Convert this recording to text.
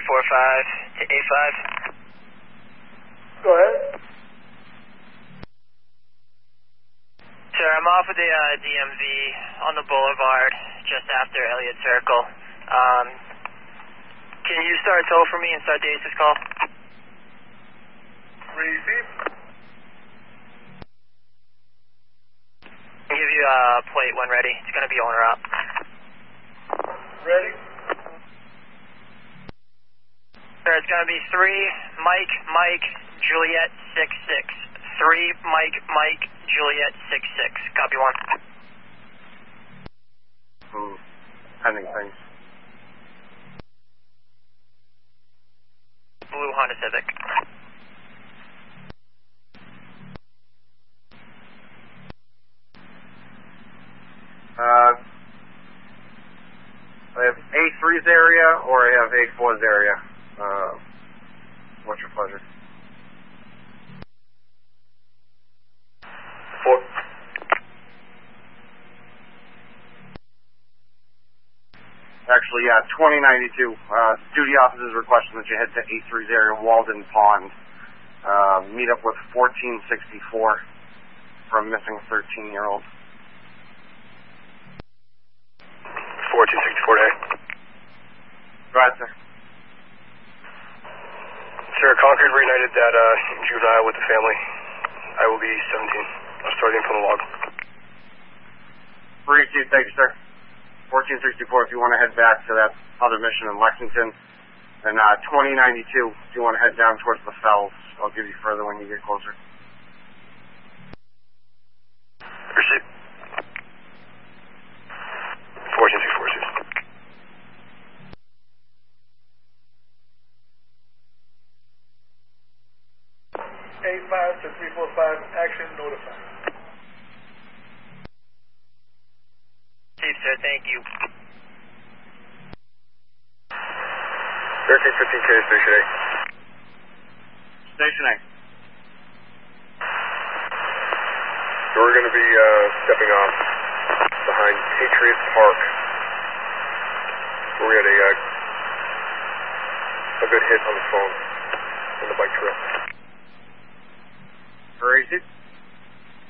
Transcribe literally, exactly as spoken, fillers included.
three four five to A five. Go ahead. Sir, I'm off of the uh, D M V on the boulevard just after Elliott Circle. Um, can you start a tow for me and start the ACES call? Receive. I'll give you a plate when ready. It's going to be owner up. Ready? Sir, it's going to be three Mike Mike Juliet six six. three Mike Mike Juliet six six. Copy one. Hmm. Pending things. Blue Honda Civic. Uh, I have A three's area or I have A four's area. Uh, what's your pleasure? Four. Actually, yeah, twenty ninety-two. Uh, duty officers requesting that you head to A three's area, Walden Pond. Uh, meet up with fourteen sixty-four for a missing thirteen-year-old. fourteen sixty-four day. Go ahead, sir. Sir, Concord reunited that uh, juvenile with the family. I will be seventeen. I'll start the info on the log. Received, thank you, sir. fourteen sixty-four, if you want to head back to that other mission in Lexington. And uh, twenty ninety-two, if you want to head down towards the Fells. I'll give you further when you get closer. Receipt. fourteen sixty-four, receipt. eight five to three four five, action notified. Chief, sir, thank you. thirteen fifteen K, Station A. Station A. So we're going to be uh, stepping off behind Patriot Park, where we had a, uh, a good hit on the phone on the bike trail. Received.